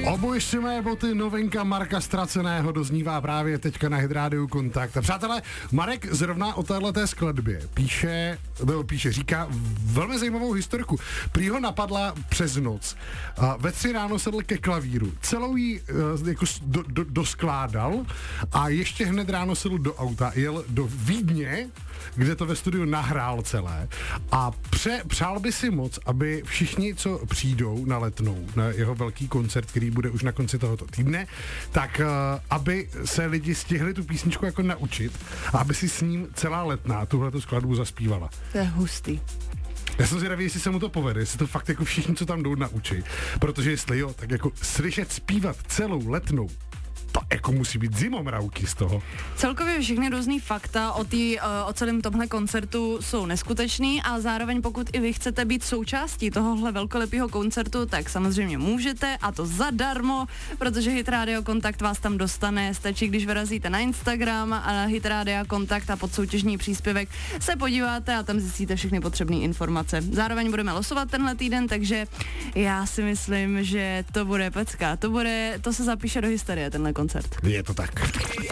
Obuj mé boty, novinka Marka Ztraceného doznívá právě teďka na Hit Radio Kontakt. A přátelé, Marek zrovna o téhleté skladbě říká velmi zajímavou historku. Prý ho napadla přes noc. Ve 3 ráno sedl ke klavíru. Celou jí jako doskládal a ještě hned ráno sedl do auta, jel do Vídně, kde to ve studiu nahrál celé a přál by si moc, aby všichni, co přijdou na Letnou, na jeho velký koncert, který bude už na konci tohoto týdne, tak aby se lidi stihli tu písničku jako naučit a aby si s ním celá Letná tuhletu skladbu zaspívala. To je hustý. Já jsem zvědavý, jestli se mu to povede, jestli to fakt jako všichni, co tam jdou, naučí. Protože jestli jo, tak jako slyšet zpívat celou Letnou, to jako musí být zimomravky z toho. Celkově všechny různý fakta o celém tomhle koncertu jsou neskutečný a zároveň pokud i vy chcete být součástí tohohle velkolepého koncertu, tak samozřejmě můžete a to zadarmo, protože Hit Radio Kontakt vás tam dostane. Stačí, když vyrazíte na Instagram a na Hit Radio Kontakt a pod soutěžní příspěvek se podíváte a tam zjistíte všechny potřebné informace. Zároveň budeme losovat tenhle týden, takže já si myslím, že to bude pecka. To se zapíše do historie, tenhle koncert. Je to tak.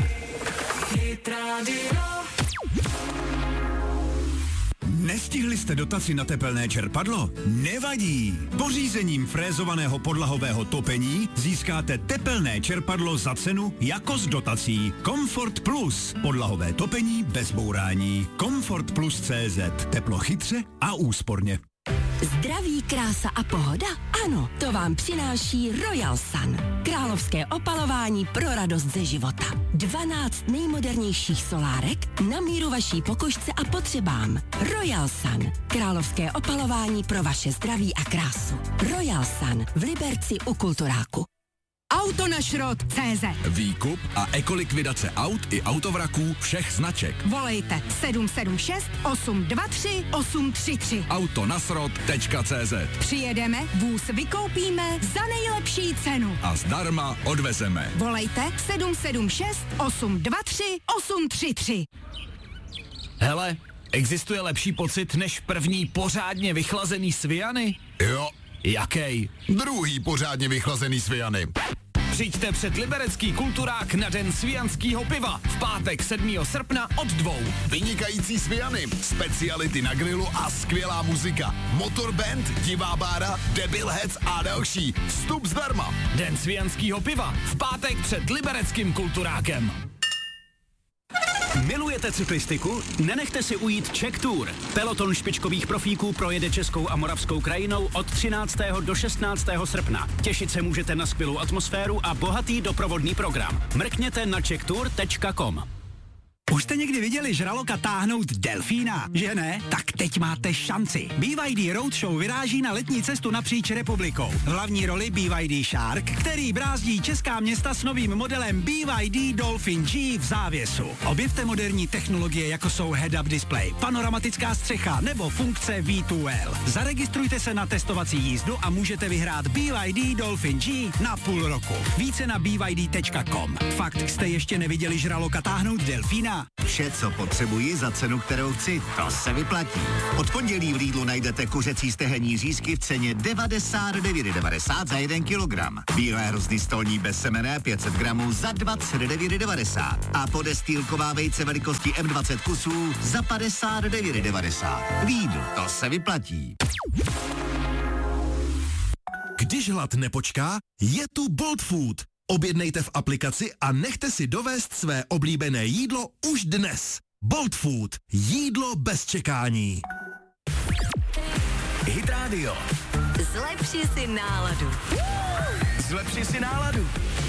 Nestihli jste dotaci na tepelné čerpadlo? Nevadí! Pořízením frézovaného podlahového topení získáte tepelné čerpadlo za cenu jako s dotací. Comfort Plus. Podlahové topení bez bourání. Comfort Plus.cz. Teplo chytře a úsporně. Zdraví, krása a pohoda? Ano, to vám přináší Royal Sun. Královské opalování pro radost ze života. 12 nejmodernějších solárek na míru vaší pokožce a potřebám. Royal Sun. Královské opalování pro vaše zdraví a krásu. Royal Sun v Liberci u Kulturáku. Autonašrot.cz. Výkup a ekolikvidace aut i autovraků všech značek. Volejte 776 823 833. Autonasrot.cz. Přijedeme, vůz vykoupíme za nejlepší cenu. A zdarma odvezeme. Volejte 776 823 833. Hele, existuje lepší pocit než první pořádně vychlazený Sviany? Jo. Jakej? Druhý pořádně vychlazený Sviany. Přijďte před liberecký kulturák na den svijanskýho piva v pátek 7. srpna od 2. Vynikající Sviany, speciality na grilu a skvělá muzika. Motorband, divá bára, Debilheads a další. Vstup zdarma. Den svijanskýho piva v pátek před libereckým kulturákem. Milujete cyklistiku? Nenechte si ujít Czech Tour. Peloton špičkových profíků projede českou a moravskou krajinou od 13. do 16. srpna. Těšit se můžete na skvělou atmosféru a bohatý doprovodný program. Mrkněte na czechtour.com. Už jste někdy viděli žraloka táhnout delfína, že ne? Tak teď máte šanci. BYD Roadshow vyráží na letní cestu napříč republikou. V hlavní roli BYD Shark, který brázdí česká města s novým modelem BYD Dolphin G v závěsu. Objevte moderní technologie, jako jsou head-up display, panoramatická střecha nebo funkce V2L. Zaregistrujte se na testovací jízdu a můžete vyhrát BYD Dolphin G na půl roku. Více na byd.com. Fakt jste ještě neviděli žraloka táhnout delfína? Vše, co potřebuji za cenu, kterou chci, to se vyplatí. Od pondělí v Lidlu najdete kuřecí stehenní řízky v ceně 99,90 za 1 kilogram. Bílé hrozny stolní bezsemenné 500 gramů za 29,90 a podestýlková vejce velikosti M20 kusů za 59,90. Lidl, to se vyplatí. Když hlad nepočká, je tu Bolt Food. Objednejte v aplikaci a nechte si dovést své oblíbené jídlo už dnes. Bolt Food. Jídlo bez čekání. Hit Radio. Zlepši si náladu. Zlepši si náladu.